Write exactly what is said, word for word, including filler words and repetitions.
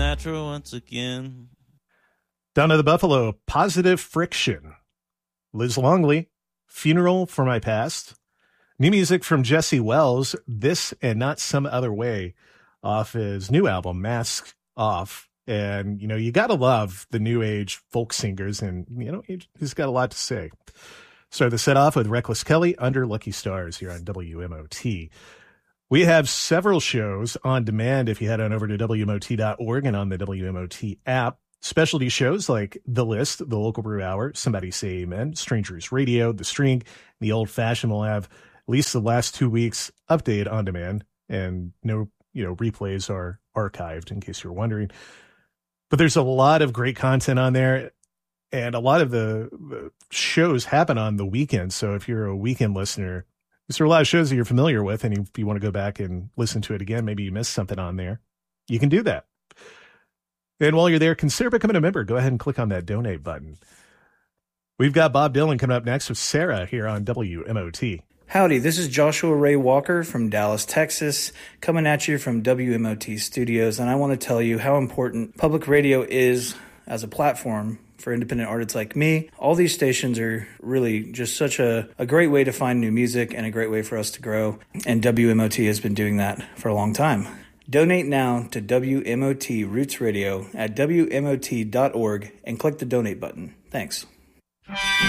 Supernatural once again. Down to the Buffalo, Positive Friction. Liz Longley, Funeral for My Past. New music from Jesse Wells, This and Not Some Other Way, off his new album, Mask Off. And, you know, you got to love the new age folk singers, and, you know, he's got a lot to say. Started the set off with Reckless Kelly, Under Lucky Stars, here on W M O T. We have several shows on demand if you head on over to W M O T dot org and on the W M O T app. Specialty shows like The List, The Local Brew Hour, Somebody Say Amen, Strangers Radio, The String, The Old Fashioned will have at least the last two weeks updated on demand, and no, you know, replays are archived in case you're wondering. But there's a lot of great content on there, and a lot of the, the shows happen on the weekend. So if you're a weekend listener, there are a lot of shows that you're familiar with, and if you want to go back and listen to it again, maybe you missed something on there, you can do that. And while you're there, consider becoming a member. Go ahead and click on that donate button. We've got Bob Dylan coming up next with Sarah here on W M O T. Howdy, this is Joshua Ray Walker from Dallas, Texas, coming at you from W M O T Studios, and I want to tell you how important public radio is as a platform for independent artists like me. All these stations are really just such a, a great way to find new music and a great way for us to grow, and W M O T has been doing that for a long time. Donate now to W M O T Roots Radio at W M O T dot org and click the donate button. Thanks.